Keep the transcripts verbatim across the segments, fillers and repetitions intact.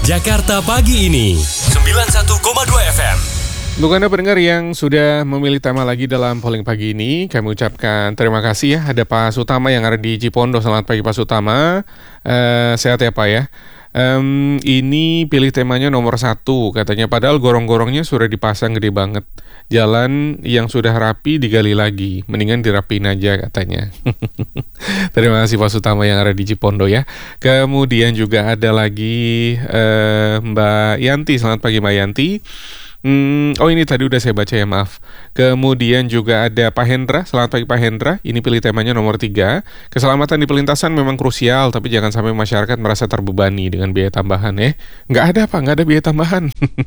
Jakarta Pagi ini sembilan puluh satu koma dua F M. Untuk Anda pendengar yang sudah memilih tema lagi dalam polling pagi ini, kami ucapkan terima kasih ya. Ada Pak Sutama yang ada di Cipondo. Selamat pagi Pak Sutama. Uh, sehat ya Pak ya. Um, ini pilih temanya nomor satu katanya. Padahal gorong-gorongnya sudah dipasang gede banget. Jalan yang sudah rapi digali lagi. Mendingan dirapiin aja katanya. Terima kasih Pak Sutama yang ada di Cipondo ya. Kemudian juga ada lagi uh, Mbak Yanti. Selamat pagi Mbak Yanti. Hmm, oh ini tadi udah saya baca ya, maaf. Kemudian juga ada Pak Hendra. Selamat pagi Pak Hendra. Ini pilih temanya nomor tiga. Keselamatan di perlintasan memang krusial, tapi jangan sampai masyarakat merasa terbebani dengan biaya tambahan ya. Nggak ada Pak, nggak ada biaya tambahan.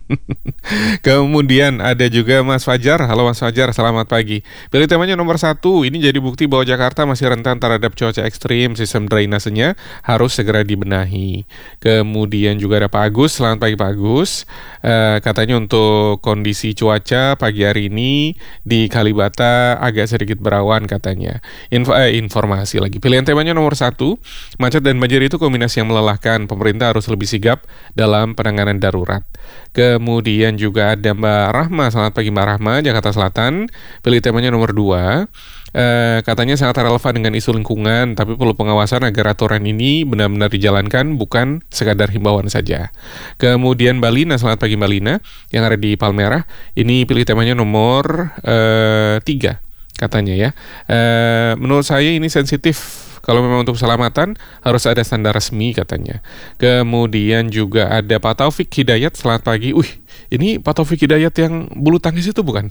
Kemudian ada juga Mas Fajar. Halo Mas Fajar, selamat pagi. Pilih temanya nomor satu. Ini jadi bukti bahwa Jakarta masih rentan terhadap cuaca ekstrim. Sistem drainasenya harus segera dibenahi. Kemudian juga ada Pak Agus. Selamat pagi Pak Agus. Uh, katanya untuk kondisi cuaca pagi hari ini di Kalibata agak sedikit berawan katanya. Info, eh, informasi lagi. Pilihan temanya nomor satu. Macet dan banjir itu kombinasi yang melelahkan. Pemerintah harus lebih sigap dalam penanganan darurat. Kemudian juga ada Mbak Rahma. Selamat pagi Mbak Rahma, Jakarta Selatan. Pilih temanya nomor dua. Uh, katanya sangat relevan dengan isu lingkungan, tapi perlu pengawasan agar aturan ini benar-benar dijalankan, bukan sekadar himbauan saja. Kemudian Mbak Lina, selamat pagi Mbak Lina, yang ada di Palmerah. Ini pilih temanya nomor uh, tiga katanya ya. Uh, menurut saya ini sensitif. Kalau memang untuk keselamatan harus ada standar resmi katanya. Kemudian juga ada Pak Taufik Hidayat, selamat pagi. Wih, ini Pak Taufik Hidayat yang bulu tangkis itu bukan?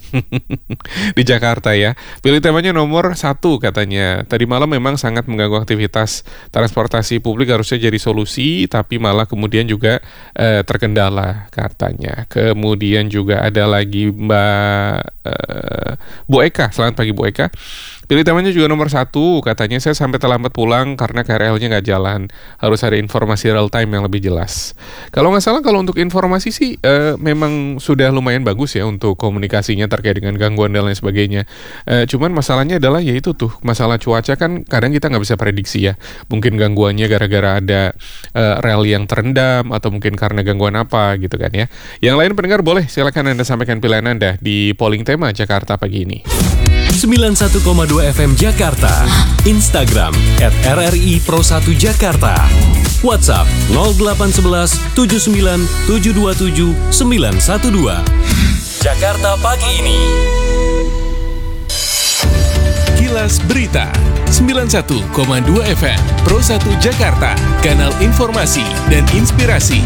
Di Jakarta ya. Pilih temanya nomor satu katanya. Tadi malam memang sangat mengganggu aktivitas transportasi publik, harusnya jadi solusi, tapi malah kemudian juga eh, terkendala katanya. Kemudian juga ada lagi Mbak eh, Bu Eka, selamat pagi Bu Eka. Pilih temanya juga nomor satu, katanya saya sampai terlambat pulang karena K R L-nya nggak jalan. Harus ada informasi real time yang lebih jelas. Kalau nggak salah, kalau untuk informasi sih e, memang sudah lumayan bagus ya untuk komunikasinya terkait dengan gangguan dan lain sebagainya. E, cuman masalahnya adalah yaitu tuh, masalah cuaca kan kadang kita nggak bisa prediksi ya. Mungkin gangguannya gara-gara ada e, rel yang terendam atau mungkin karena gangguan apa gitu kan ya. Yang lain pendengar boleh silakan Anda sampaikan pilihan Anda di polling tema Jakarta pagi ini. sembilan puluh satu koma dua F M Jakarta, Instagram at R R I Pro satu Jakarta, WhatsApp nol delapan satu satu tujuh sembilan tujuh dua tujuh sembilan satu dua. Jakarta Pagi ini. Kilas Berita sembilan puluh satu koma dua F M Pro satu Jakarta, kanal informasi dan inspirasi.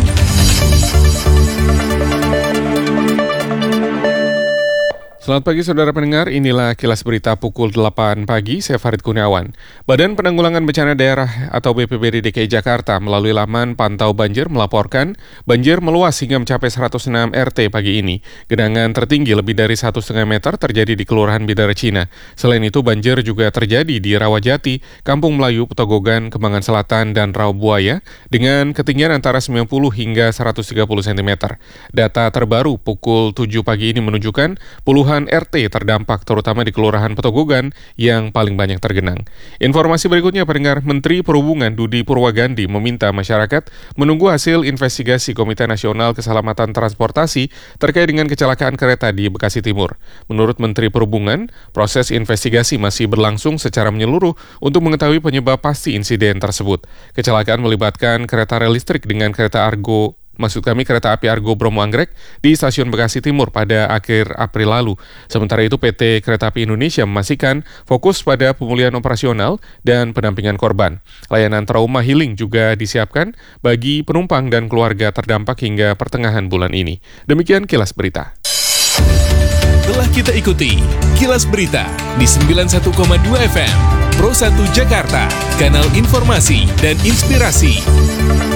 Selamat pagi saudara pendengar, inilah Kilas Berita pukul delapan pagi, saya Farid Kurniawan. Badan Penanggulangan Bencana Daerah atau B P B D D K I Jakarta melalui laman Pantau Banjir melaporkan banjir meluas hingga mencapai seratus enam R T pagi ini. Genangan tertinggi lebih dari satu koma lima meter terjadi di Kelurahan Bidara Cina. Selain itu banjir juga terjadi di Rawajati, Kampung Melayu, Petogogan, Kembangan Selatan, dan Rawabuaya dengan ketinggian antara sembilan puluh hingga seratus tiga puluh sentimeter. Data terbaru pukul tujuh pagi ini menunjukkan puluhan R T terdampak terutama di Kelurahan Petogogan yang paling banyak tergenang. Informasi berikutnya pendengar, Menteri Perhubungan Dudi Purwagandi meminta masyarakat menunggu hasil investigasi Komite Nasional Keselamatan Transportasi terkait dengan kecelakaan kereta di Bekasi Timur. Menurut Menteri Perhubungan, proses investigasi masih berlangsung secara menyeluruh untuk mengetahui penyebab pasti insiden tersebut. Kecelakaan melibatkan kereta rel listrik dengan kereta Argo Maksud kami kereta api Argo Bromo Anggrek di stasiun Bekasi Timur pada akhir April lalu. Sementara itu P T Kereta Api Indonesia memastikan fokus pada pemulihan operasional dan pendampingan korban. Layanan trauma healing juga disiapkan bagi penumpang dan keluarga terdampak hingga pertengahan bulan ini. Demikian Kilas Berita. Telah kita ikuti Kilas Berita di sembilan puluh satu koma dua F M Pro satu Jakarta, kanal informasi dan inspirasi.